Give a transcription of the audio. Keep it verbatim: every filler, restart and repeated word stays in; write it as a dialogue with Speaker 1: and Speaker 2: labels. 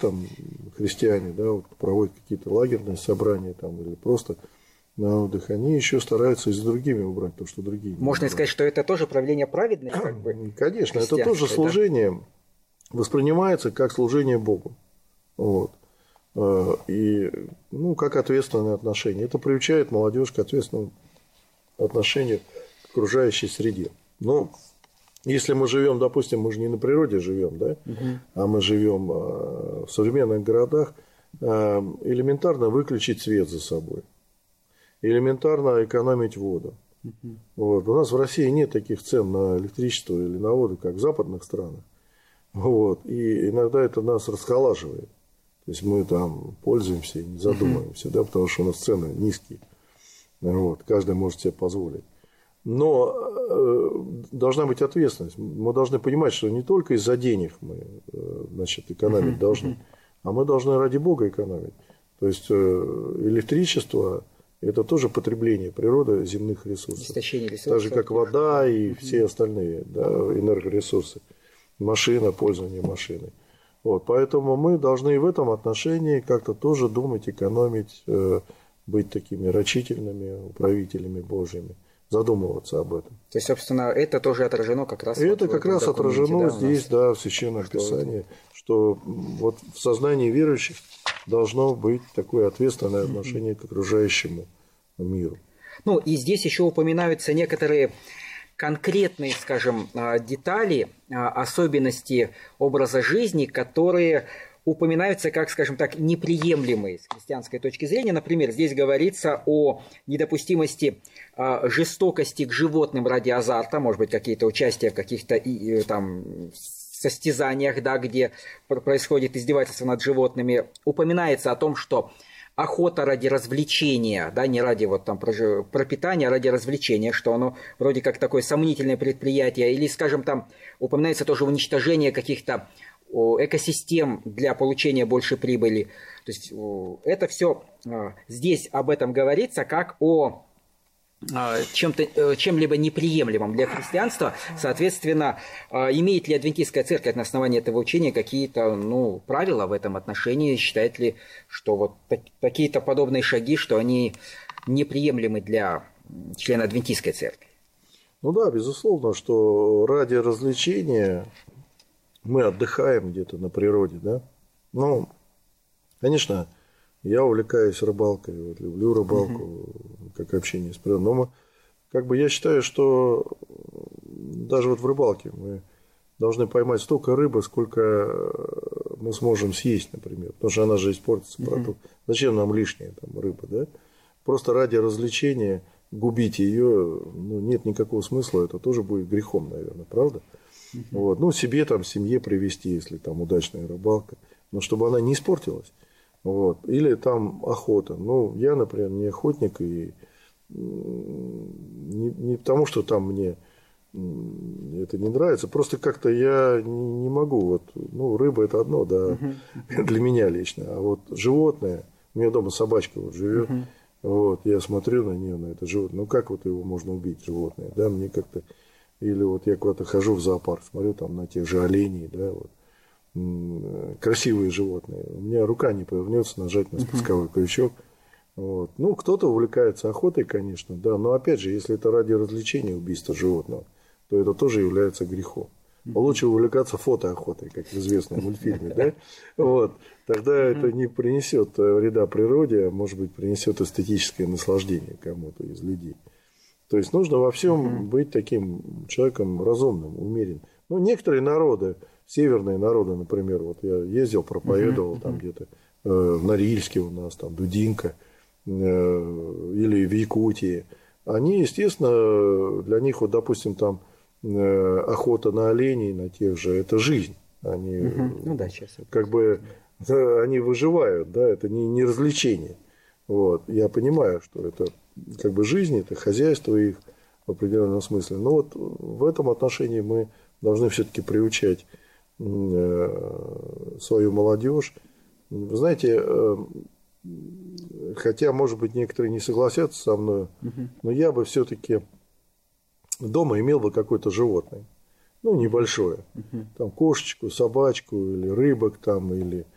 Speaker 1: там христиане, да, вот, проводят какие-то лагерные собрания там, или просто на отдых, они еще стараются и с другими убрать то, что другие.
Speaker 2: Можно сказать, что это тоже проявление праведности, как бы.
Speaker 1: Конечно, это тоже служение, да? Воспринимается как служение Богу. Вот. И, ну, как ответственное отношение. Это приучает молодежь к ответственному отношению к окружающей среде. Но если мы живем, допустим, мы же не на природе живем, да, угу. а мы живем в современных городах, элементарно выключить свет за собой, элементарно экономить воду. Угу. Вот. У нас в России нет таких цен на электричество или на воду, как в западных странах. Вот. И иногда это нас расхолаживает. То есть мы там пользуемся и не задумываемся, uh-huh. да, потому что у нас цены низкие. Вот. Каждый может себе позволить. Но э, должна быть ответственность. Мы должны понимать, что не только из-за денег мы э, значит, экономить uh-huh. должны, а мы должны ради Бога экономить. То есть э, электричество – это тоже потребление природы земных ресурсов.
Speaker 2: Истощение ресурсов.
Speaker 1: Так же, как вода и uh-huh. все остальные, да, энергоресурсы. Машина, пользование машиной. Вот, поэтому мы должны в этом отношении как-то тоже думать, экономить, э, быть такими рачительными управителями Божьими, задумываться об этом.
Speaker 2: То есть, собственно, это тоже отражено как раз.
Speaker 1: Это вот как раз отражено, да, здесь, да, в Священном Писании, что вот в сознании верующих должно быть такое ответственное отношение к окружающему миру.
Speaker 2: Ну и здесь еще упоминаются некоторые конкретные, скажем, детали, особенности образа жизни, которые упоминаются как, скажем так, неприемлемые с христианской точки зрения. Например, здесь говорится о недопустимости жестокости к животным ради азарта, может быть, какие-то участия в каких-то там состязаниях, да, где происходит издевательство над животными. Упоминается о том, что охота ради развлечения, да, не ради вот там пропитания, а ради развлечения, что оно вроде как такое сомнительное предприятие, или, скажем, там упоминается тоже уничтожение каких-то экосистем для получения большей прибыли. То есть это все здесь об этом говорится как о чем-то, чем-либо неприемлемом для христианства. Соответственно, имеет ли адвентистская церковь на основании этого учения какие-то, ну, правила в этом отношении? Считает ли, что вот такие-то подобные шаги, что они неприемлемы для члена адвентистской церкви?
Speaker 1: Ну да, безусловно, что ради развлечения мы отдыхаем где-то на природе, да. Ну, конечно, я увлекаюсь рыбалкой, вот, люблю рыбалку, uh-huh. как общение с природой. Но мы, как бы я считаю, что даже вот в рыбалке мы должны поймать столько рыбы, сколько мы сможем съесть, например. Потому что она же испортится. Uh-huh. Зачем нам лишняя там рыба, да? Просто ради развлечения губить ее, ну, нет никакого смысла. Это тоже будет грехом, наверное, правда? Uh-huh. Вот. Ну, себе там, семье привезти, если там удачная рыбалка, но чтобы она не испортилась. Вот. Или там охота. Ну, я, например, не охотник, и не, не потому, что там мне это не нравится, просто как-то я не могу. Вот, ну, рыба это одно, да, uh-huh. для меня лично. А вот животное, у меня дома собачка вот живет, uh-huh. вот, я смотрю на нее, на это животное. Ну, как вот его можно убить, животное? Да, мне как-то. Или вот я куда-то хожу в зоопарк, смотрю там на тех же оленей, да, вот. Красивые животные. У меня рука не повернется нажать на спусковой крючок. Вот. Ну, кто-то увлекается охотой, конечно, да, но опять же, если это ради развлечения убийства животного, то это тоже является грехом. Лучше увлекаться фотоохотой, как в известном мультфильме, да? Вот. Тогда это не принесет вреда природе, а может быть принесет эстетическое наслаждение кому-то из людей. То есть нужно во всем быть таким человеком разумным, умеренным. Ну, некоторые народы, северные народы, например, вот я ездил, проповедовал uh-huh, uh-huh. там где-то э, в Норильске у нас, там Дудинка, э, или в Якутии. Они, естественно, для них, вот, допустим, там э, охота на оленей, на тех же, это жизнь. Они, uh-huh. ну, да, сейчас как бы, да, они выживают, да, это не, не развлечение. Вот. Я понимаю, что это как бы жизнь, это хозяйство их в определенном смысле. Но вот в этом отношении мы должны все-таки приучать свою молодежь. Вы знаете, хотя, может быть, некоторые не согласятся со мной, uh-huh. но я бы все-таки дома имел бы какое-то животное, ну, небольшое, uh-huh. там кошечку, собачку или рыбок там, или